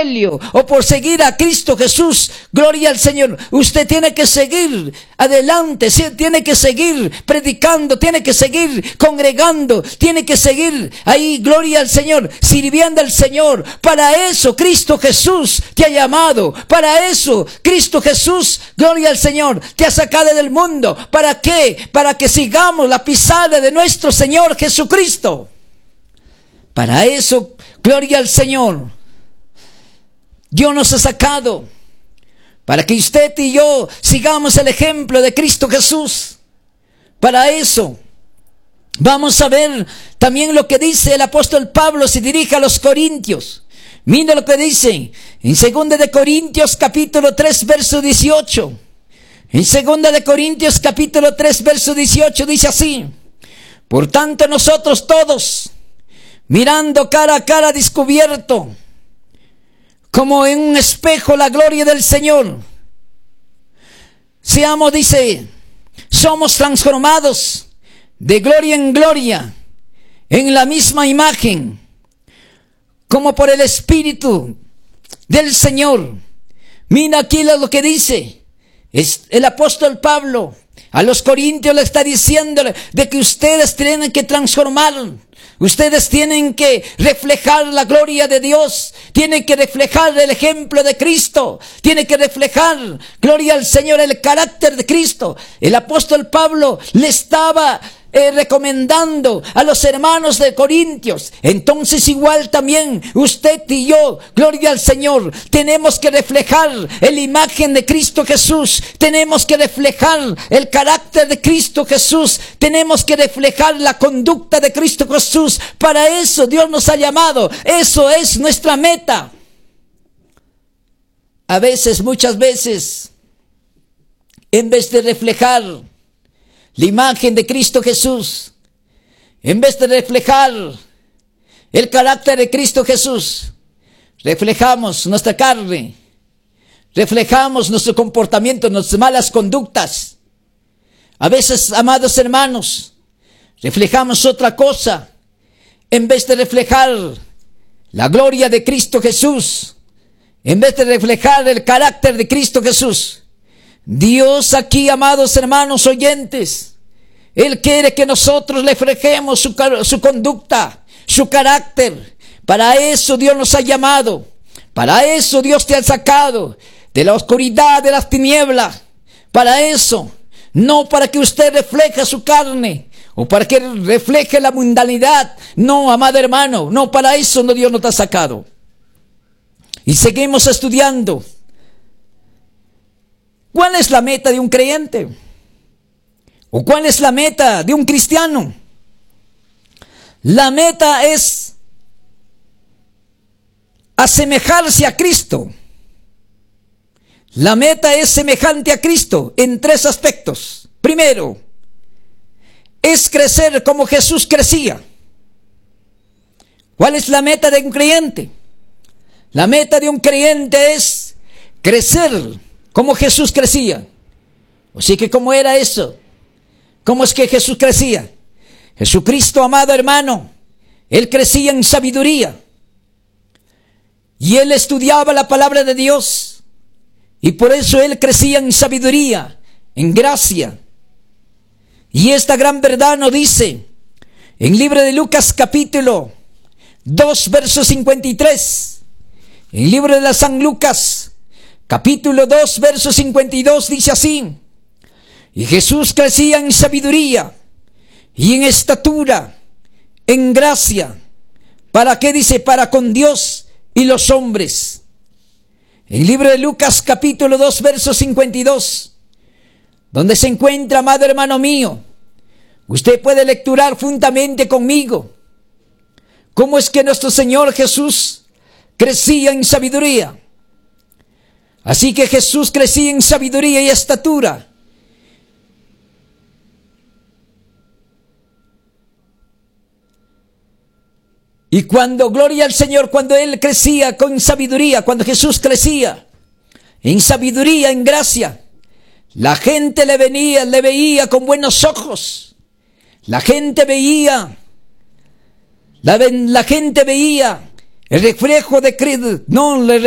evangelio o por seguir a Cristo Jesús, gloria al Señor, usted tiene que seguir adelante, tiene que seguir predicando, tiene que seguir congregando, tiene que seguir ahí, gloria al Señor, sirviendo al Señor. Para eso Cristo Jesús te ha llamado, para eso Cristo Jesús, gloria al Señor, te ha sacado del mundo. ¿Para qué? Para que sigamos la pisada de nuestro Señor Jesucristo. Para eso, gloria al Señor, Dios nos ha sacado, para que usted y yo sigamos el ejemplo de Cristo Jesús. Para eso, vamos a ver también lo que dice el apóstol Pablo, se dirige a los corintios. Mira lo que dice en 2 de Corintios capítulo 3 verso 18. En 2 de Corintios capítulo 3 verso 18 dice así: por tanto nosotros todos, mirando cara a cara descubierto, como en un espejo la gloria del Señor, seamos, dice, somos transformados de gloria en gloria, en la misma imagen, como por el Espíritu del Señor. Mira aquí lo que dice el apóstol Pablo a los corintios, le está diciendo de que ustedes tienen que transformar. Ustedes tienen que reflejar la gloria de Dios, tienen que reflejar el ejemplo de Cristo, tienen que reflejar, gloria al Señor, el carácter de Cristo. El apóstol Pablo le estaba recomendando a los hermanos de Corintios. Entonces igual también usted y yo, gloria al Señor, tenemos que reflejar la imagen de Cristo Jesús, tenemos que reflejar el carácter de Cristo Jesús, tenemos que reflejar la conducta de Cristo Jesús. Para eso Dios nos ha llamado, eso es nuestra meta. A veces, muchas veces, en vez de reflejar la imagen de Cristo Jesús, en vez de reflejar el carácter de Cristo Jesús, reflejamos nuestra carne, reflejamos nuestro comportamiento, nuestras malas conductas. A veces, amados hermanos, reflejamos otra cosa, en vez de reflejar la gloria de Cristo Jesús, en vez de reflejar el carácter de Cristo Jesús. Dios aquí, amados hermanos oyentes, Él quiere que nosotros le reflejemos su conducta, su carácter. Para eso Dios nos ha llamado, para eso Dios te ha sacado de la oscuridad, de las tinieblas. Para eso, no para que usted refleje su carne o para que refleje la mundanidad. No, amado hermano, no, para eso no, Dios nos ha sacado. Y seguimos estudiando. ¿Cuál es la meta de un creyente? ¿O cuál es la meta de un cristiano? La meta es asemejarse a Cristo. La meta es semejante a Cristo en 3 aspectos. Primero, es crecer como Jesús crecía. ¿Cuál es la meta de un creyente? La meta de un creyente es crecer como Jesús crecía. Así que, ¿cómo era eso? ¿Cómo es que Jesús crecía? Jesucristo, amado hermano, Él crecía en sabiduría. Y Él estudiaba la palabra de Dios. Y por eso Él crecía en sabiduría, en gracia. Y esta gran verdad nos dice, en el libro de Lucas capítulo 2, verso 53. En el libro de la San Lucas, capítulo 2, verso 52, dice así: y Jesús crecía en sabiduría y en estatura, en gracia. ¿Para qué? Dice, para con Dios y los hombres. En el libro de Lucas, capítulo 2, verso 52, donde se encuentra, amado hermano mío, usted puede lecturar juntamente conmigo cómo es que nuestro Señor Jesús crecía en sabiduría. Así que Jesús crecía en sabiduría y estatura. Y cuando, gloria al Señor, cuando Él crecía con sabiduría, cuando Jesús crecía en sabiduría, en gracia, la gente le veía con buenos ojos. La gente veía el reflejo de Cristo, no,